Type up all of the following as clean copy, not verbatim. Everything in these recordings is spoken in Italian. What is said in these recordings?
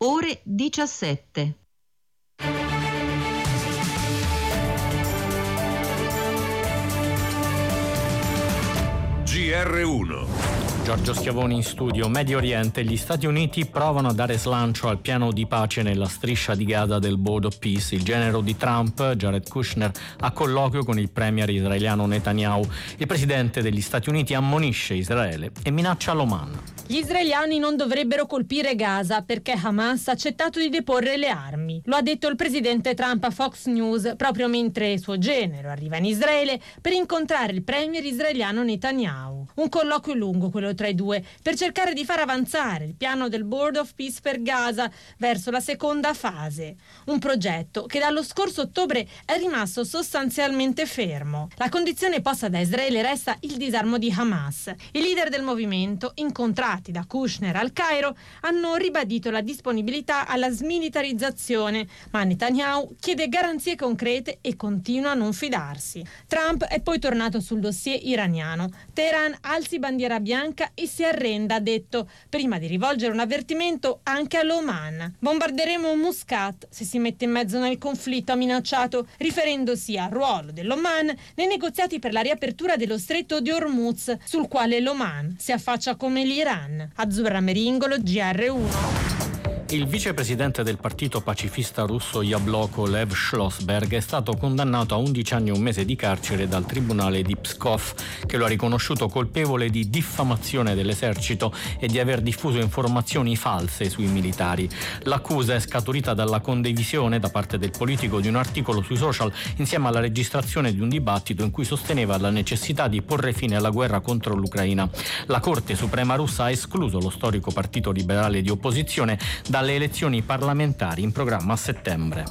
ore 17. GR1. Giorgio Schiavoni in studio. Medio Oriente. Gli Stati Uniti provano a dare slancio al piano di pace nella striscia di Gaza del Board of Peace. Il genero di Trump, Jared Kushner, a colloquio con il premier israeliano Netanyahu. Il presidente degli Stati Uniti ammonisce Israele e minaccia l'Oman. Gli israeliani non dovrebbero colpire Gaza perché Hamas ha accettato di deporre le armi. Lo ha detto il presidente Trump a Fox News proprio mentre suo genero arriva in Israele per incontrare il premier israeliano Netanyahu. Un colloquio lungo quello tra i due per cercare di far avanzare il piano del Board of Peace per Gaza verso la seconda fase. Un progetto che dallo scorso ottobre è rimasto sostanzialmente fermo. La condizione posta da Israele resta il disarmo di Hamas. I leader del movimento, incontrati da Kushner al Cairo, hanno ribadito la disponibilità alla smilitarizzazione, ma Netanyahu chiede garanzie concrete e continua a non fidarsi. Trump è poi tornato sul dossier iraniano. Teheran alzi bandiera bianca e si arrenda, ha detto, prima di rivolgere un avvertimento anche all'Oman. Bombarderemo Muscat se si mette in mezzo nel conflitto, ha minacciato, riferendosi al ruolo dell'Oman nei negoziati per la riapertura dello stretto di Hormuz, sul quale l'Oman si affaccia come l'Iran. Azzurra Meringolo, GR1. Il vicepresidente del partito pacifista russo Yabloko, Lev Schlossberg, è stato condannato a 11 anni e un mese di carcere dal tribunale di Pskov, che lo ha riconosciuto colpevole di diffamazione dell'esercito e di aver diffuso informazioni false sui militari. L'accusa è scaturita dalla condivisione da parte del politico di un articolo sui social insieme alla registrazione di un dibattito in cui sosteneva la necessità di porre fine alla guerra contro l'Ucraina. La Corte Suprema russa ha escluso lo storico partito liberale di opposizione dalle elezioni parlamentari in programma a settembre.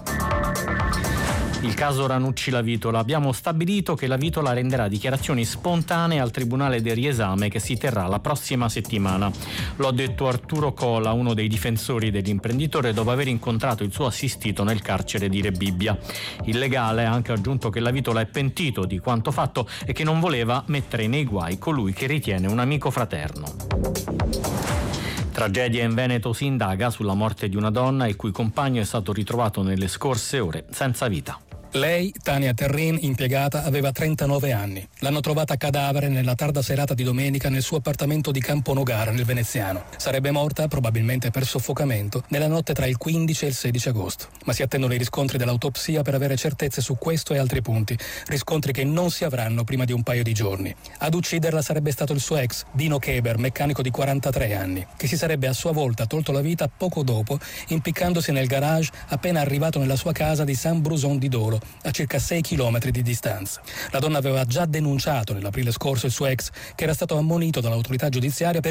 Il caso Ranucci-La Vitola. Abbiamo stabilito che La Vitola renderà dichiarazioni spontanee al Tribunale del riesame che si terrà la prossima settimana. Lo ha detto Arturo Cola, uno dei difensori dell'imprenditore, dopo aver incontrato il suo assistito nel carcere di Rebibbia. Il legale ha anche aggiunto che La Vitola è pentito di quanto fatto e che non voleva mettere nei guai colui che ritiene un amico fraterno. Tragedia in Veneto. Si indaga sulla morte di una donna il cui compagno è stato ritrovato nelle scorse ore senza vita. Lei, Tania Terrin, impiegata, aveva 39 anni. L'hanno trovata cadavere nella tarda serata di domenica nel suo appartamento di Camponogara, nel Veneziano. Sarebbe morta, probabilmente per soffocamento, nella notte tra il 15 e il 16 agosto. Ma si attendono i riscontri dell'autopsia per avere certezze su questo e altri punti. Riscontri che non si avranno prima di un paio di giorni. Ad ucciderla sarebbe stato il suo ex, Dino Keber, meccanico di 43 anni, che si sarebbe a sua volta tolto la vita poco dopo, impiccandosi nel garage appena arrivato nella sua casa di Saint-Bruzon di Dolo, a circa 6 chilometri di distanza. La donna aveva già denunciato nell'aprile scorso il suo ex, che era stato ammonito dall'autorità giudiziaria per